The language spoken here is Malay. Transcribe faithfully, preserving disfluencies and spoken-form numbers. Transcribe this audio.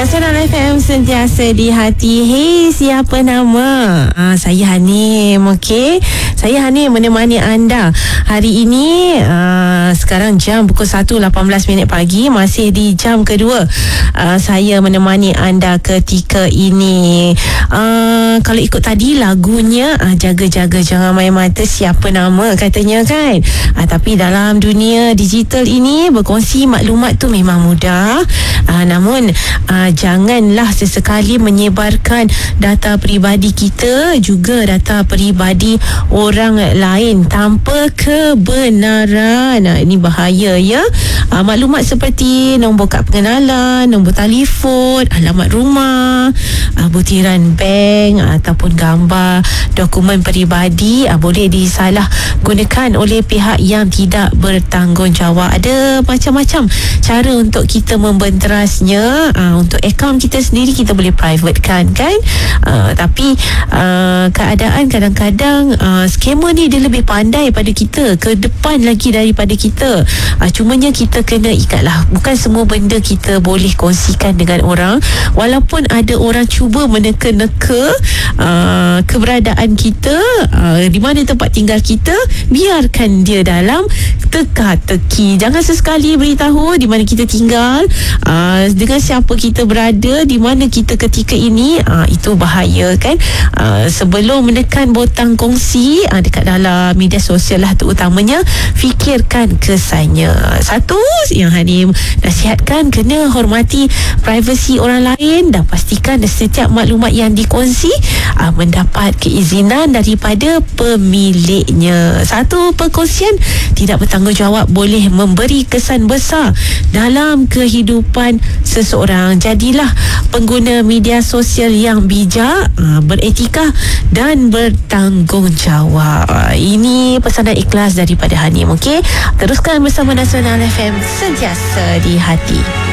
Nasional F M sentiasa di hati. Hey, siapa nama? Ah, saya Hanim. Okey, saya Hanim menemani anda hari ini. Ah, sekarang jam pukul satu lapan belas minit pagi. Masih di jam kedua. Ah, saya menemani anda ketika ini. Ah, kalau ikut tadi lagunya, ah, jaga-jaga jangan main mata, siapa nama katanya kan. Ah, tapi dalam dunia digital ini berkongsi maklumat tu memang mudah. Ah, namun ah, janganlah sesekali menyebarkan data peribadi kita, juga data peribadi orang lain tanpa kebenaran. Nah, ini bahaya ya. Ah, maklumat seperti nombor kad pengenalan, nombor telefon, alamat rumah, ah, butiran bank ataupun gambar dokumen peribadi ah, boleh disalahgunakan oleh pihak yang tidak bertanggungjawab. Ada macam-macam cara untuk kita membenterasnya. Uh, untuk akaun kita sendiri kita boleh private kan kan uh, tapi uh, keadaan kadang-kadang uh, scammer ni dia lebih pandai pada kita, ke depan lagi daripada kita. uh, cumanya kita kena ikatlah, bukan semua benda kita boleh kongsikan dengan orang. Walaupun ada orang cuba meneka-neka uh, keberadaan kita, uh, di mana tempat tinggal kita, biarkan dia dalam teka-teki. Jangan sesekali beritahu di mana kita tinggal, uh, dengan siapa kita berada, di mana kita ketika ini. uh, Itu bahaya kan. uh, Sebelum menekan butang kongsi uh, dekat dalam media sosial lah terutamanya, fikirkan kesannya. Satu yang Hanim nasihatkan, kena hormati privasi orang lain dan pastikan setiap maklumat yang dikongsi uh, mendapat keizinan daripada pemiliknya. Satu, perkongsian tidak bertanggungjawab boleh memberi kesan besar dalam kehidupan seseorang. Jadilah pengguna media sosial yang bijak, beretika dan bertanggungjawab. Ini pesanan ikhlas daripada Hanim. Okey, teruskan bersama Nasional F M, sentiasa di hati.